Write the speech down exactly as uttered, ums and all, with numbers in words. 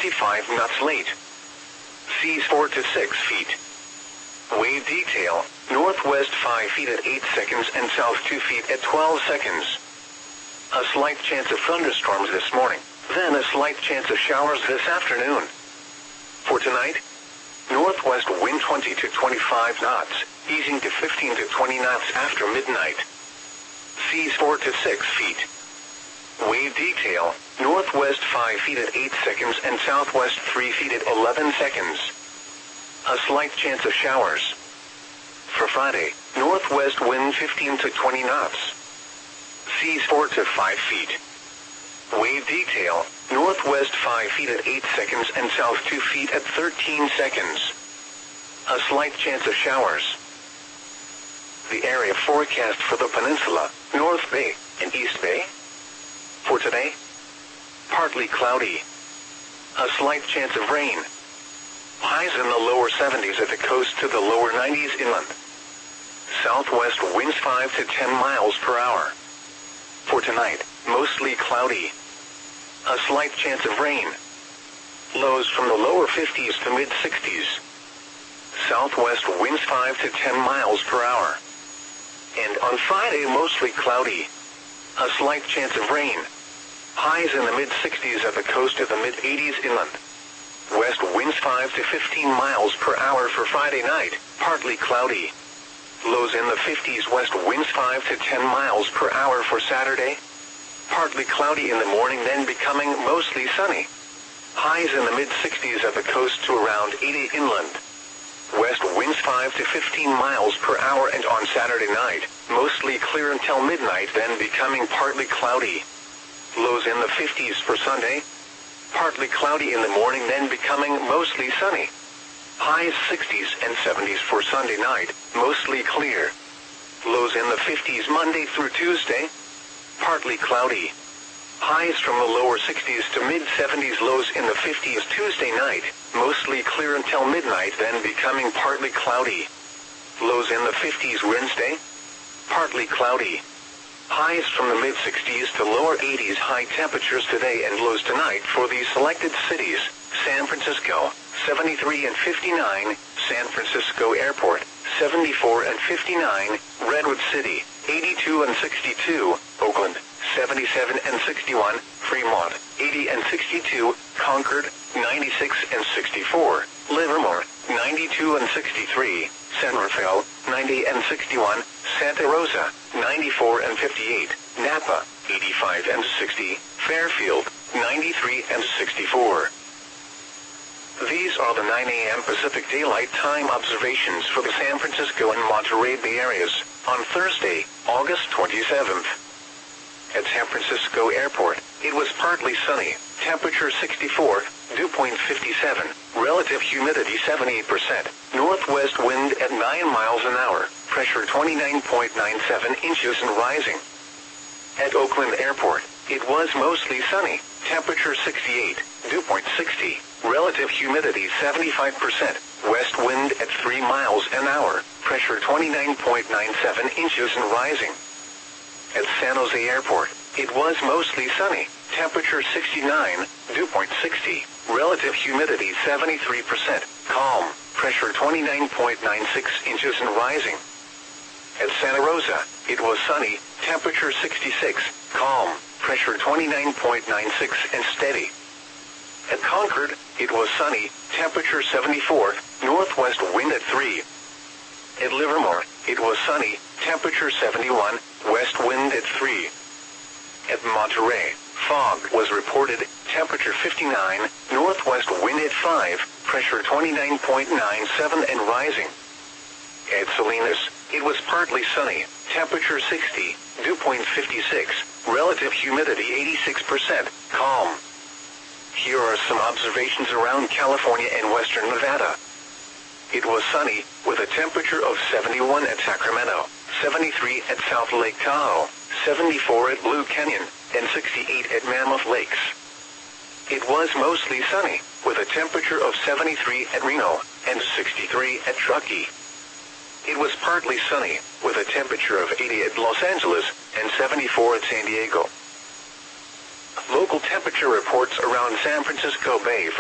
twenty-five knots late. Seas four to six feet. Wave detail, northwest five feet at eight seconds and south two feet at twelve seconds. A slight chance of thunderstorms this morning, then a slight chance of showers this afternoon. For tonight, northwest wind twenty to twenty-five knots, easing to fifteen to twenty knots after midnight. Seas four to six feet. Wave detail, northwest five feet at eight seconds and southwest three feet at eleven seconds. A slight chance of showers. For Friday, northwest wind fifteen to twenty knots. Seas four to five feet. Wave detail, northwest five feet at eight seconds and south two feet at thirteen seconds. A slight chance of showers. The area forecast for the peninsula, North Bay, and East Bay. For today, partly cloudy. A slight chance of rain. Highs in the lower seventies at the coast to the lower nineties inland. Southwest winds five to ten miles per hour. For tonight, mostly cloudy. A slight chance of rain. Lows from the lower fifties to mid sixties. Southwest winds five to ten miles per hour. And on Friday, mostly cloudy. A slight chance of rain. Highs in the mid sixties at the coast to the mid eighties inland. West winds five to fifteen miles per hour for Friday night, partly cloudy. Lows in the fifties, west winds five to ten miles per hour for Saturday. Partly cloudy in the morning, then becoming mostly sunny. Highs in the mid sixties at the coast to around eighty inland. West winds five to fifteen miles per hour, and on Saturday night, mostly clear until midnight, then becoming partly cloudy. Lows in the fifties for Sunday. Partly cloudy in the morning, then becoming mostly sunny. Highs sixties and seventies for Sunday night, mostly clear. Lows in the fifties Monday through Tuesday. Partly cloudy. Highs from the lower sixties to mid seventies, lows in the fifties Tuesday night, mostly clear until midnight, then becoming partly cloudy. Lows in the fifties Wednesday. Partly cloudy. Highs from the mid sixties to lower eighties, high temperatures today and lows tonight for these selected cities: San Francisco, seventy-three and fifty-nine, San Francisco Airport, seventy-four and fifty-nine, Redwood City, eighty-two and sixty-two, Oakland, seventy-seven and sixty-one, Fremont, eighty and sixty-two, Concord, ninety-six and sixty-four, Livermore, ninety-two and sixty-three, San Rafael, ninety and sixty-one, Santa Rosa, ninety-four and fifty-eight, Napa, eighty-five and sixty, Fairfield, ninety-three and sixty-four. These are the nine A M Pacific Daylight Time observations for the San Francisco and Monterey Bay areas on Thursday, August twenty-seventh. At San Francisco Airport, it was partly sunny, temperature sixty-four, dew point fifty-seven, relative humidity seventy-eight percent, northwest wind at nine miles an hour, pressure twenty-nine point nine seven inches and rising. At Oakland Airport, it was mostly sunny, temperature sixty-eight, dew point sixty, relative humidity seventy-five percent, west wind at three miles an hour, pressure twenty-nine point nine seven inches and rising. At San Jose Airport, it was mostly sunny, temperature sixty-nine, dew point sixty, relative humidity seventy-three percent, calm, pressure twenty-nine point nine six inches and rising. At Santa Rosa, it was sunny, temperature sixty-six, calm, pressure twenty-nine point nine six and steady. At Concord, it was sunny, temperature seventy-four, northwest wind at three. At Livermore, it was sunny, temperature seventy-one, west wind at three. At Monterey, fog was reported, temperature fifty-nine, northwest wind at five, pressure twenty-nine point nine seven and rising. At Salinas, it was partly sunny, temperature sixty, dew point fifty-six, relative humidity eighty-six percent, calm. Here are some observations around California and western Nevada. It was sunny, with a temperature of seventy-one at Sacramento, seventy-three at South Lake Tahoe, seventy-four at Blue Canyon, and sixty-eight at Mammoth Lakes. It was mostly sunny, with a temperature of seventy-three at Reno, and sixty-three at Truckee. It was partly sunny, with a temperature of eighty at Los Angeles, and seventy-four at San Diego. Local temperature reports around San Francisco Bay.